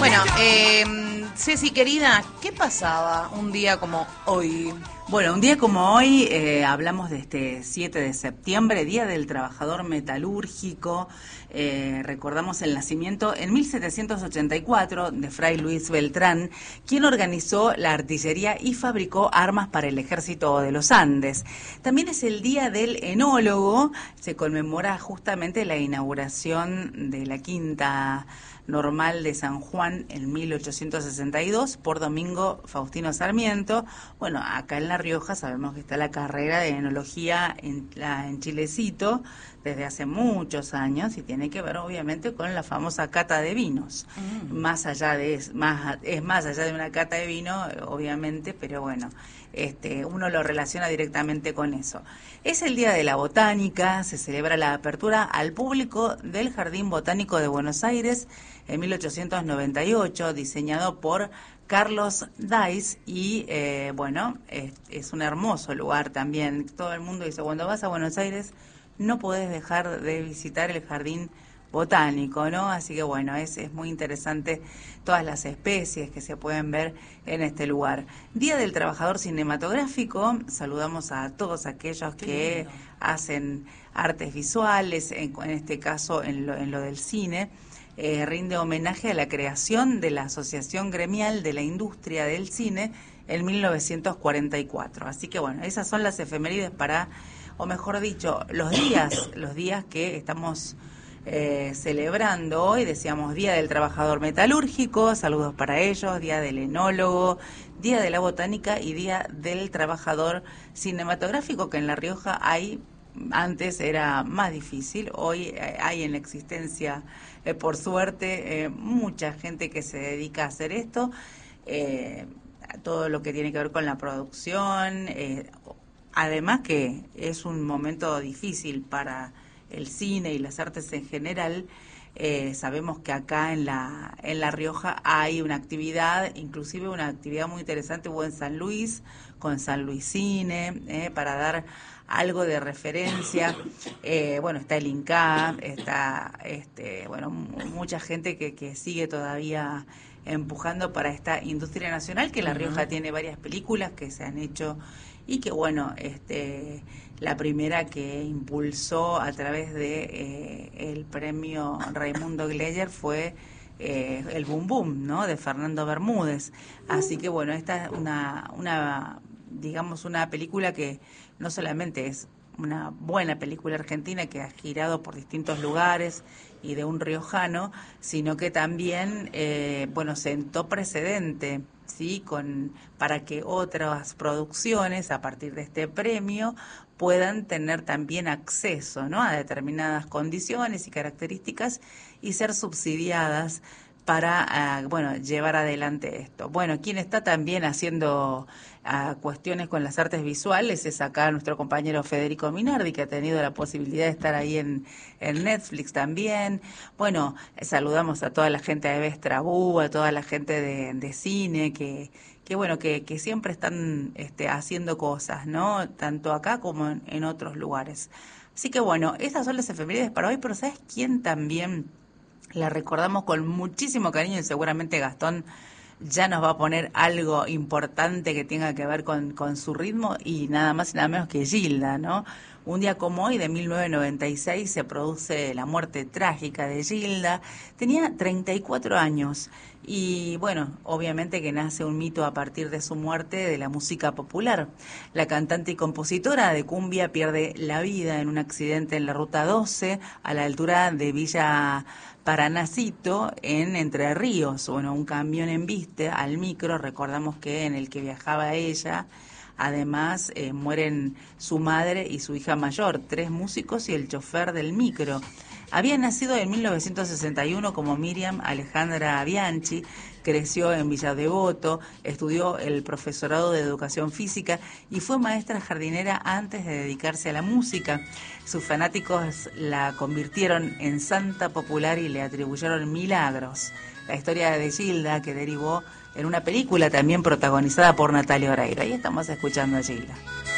Bueno, Ceci querida, ¿qué pasaba un día como hoy? Bueno, un día como hoy hablamos de este 7 de septiembre, Día del Trabajador Metalúrgico. Recordamos el nacimiento en 1784 de Fray Luis Beltrán, quien organizó la artillería y fabricó armas para el ejército de los Andes. También es el Día del Enólogo, se conmemora justamente la inauguración de la Quinta Normal de San Juan en 1862 por Domingo Faustino Sarmiento. Bueno, acá en La Rioja sabemos que está la carrera de enología en Chilecito desde hace muchos años y tiene que ver obviamente con la famosa cata de vinos. Más allá de es más allá de una cata de vino, obviamente, pero bueno, uno lo relaciona directamente con eso. Es el Día de la Botánica, se celebra la apertura al público del Jardín Botánico de Buenos Aires en 1898, diseñado por Carlos Dais y bueno, es un hermoso lugar también. Todo el mundo dice, cuando vas a Buenos Aires no podés dejar de visitar el Jardín Botánico, ¿no? Así que bueno, es muy interesante todas las especies que se pueden ver en este lugar. Día del Trabajador Cinematográfico, saludamos a todos aquellos que hacen artes visuales, en este caso en lo del cine. Rinde homenaje a la creación de la Asociación Gremial de la Industria del Cine en 1944. Así que bueno, esas son las efemérides para, o mejor dicho, los días que estamos celebrando hoy. Decíamos Día del Trabajador Metalúrgico, saludos para ellos, Día del Enólogo, Día de la Botánica y Día del Trabajador Cinematográfico, que en La Rioja antes era más difícil, hoy hay en la existencia, por suerte, mucha gente que se dedica a hacer esto, todo lo que tiene que ver con la producción, además que es un momento difícil para el cine y las artes en general. Sabemos que acá en La Rioja hay una actividad, inclusive una actividad muy interesante hubo en San Luis, con San Luis Cine, para dar algo de referencia. Bueno, está el INCA, está bueno, mucha gente que sigue todavía empujando para esta industria nacional, que La Rioja tiene varias películas que se han hecho y que bueno, la primera que impulsó a través de el premio Raimundo Gleyer fue el Boom Boom, ¿no?, de Fernando Bermúdez. Así que bueno, esta es digamos una película que no solamente es una buena película argentina que ha girado por distintos lugares y de un riojano, sino que también bueno, sentó precedente, ¿sí?, para que otras producciones a partir de este premio puedan tener también acceso, ¿no?, a determinadas condiciones y características y ser subsidiadas para bueno, llevar adelante esto. Bueno, quien está también haciendo cuestiones con las artes visuales es acá nuestro compañero Federico Minardi, que ha tenido la posibilidad de estar ahí en Netflix también. Bueno, saludamos a toda la gente de Bestrabú, a toda la gente de cine, que bueno, que siempre están haciendo cosas, ¿no?, tanto acá como en otros lugares. Así que bueno, estas son las efemérides para hoy, pero ¿sabes quién también la recordamos con muchísimo cariño? Y seguramente Gastón ya nos va a poner algo importante que tenga que ver con su ritmo, y nada más y nada menos que Gilda, ¿no? Un día como hoy, de 1996, se produce la muerte trágica de Gilda. Tenía 34 años y, bueno, obviamente que nace un mito a partir de su muerte de la música popular. La cantante y compositora de cumbia pierde la vida en un accidente en la Ruta 12 a la altura de Villa Paranacito, en Entre Ríos. Bueno, un camión embiste al micro, recordamos que en el que viajaba ella. Además, mueren su madre y su hija mayor, 3 músicos y el chofer del micro. Había nacido en 1961 como Miriam Alejandra Bianchi, creció en Villa Devoto, estudió el profesorado de educación física y fue maestra jardinera antes de dedicarse a la música. Sus fanáticos la convirtieron en santa popular y le atribuyeron milagros. La historia de Gilda, que derivó en una película también protagonizada por Natalia Oreiro. Ahí estamos escuchando a Gilda.